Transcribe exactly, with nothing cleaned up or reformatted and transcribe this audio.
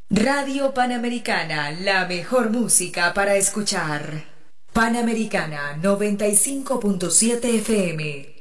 Radio Panamericana, la mejor música para escuchar. Panamericana noventa y cinco punto siete F M.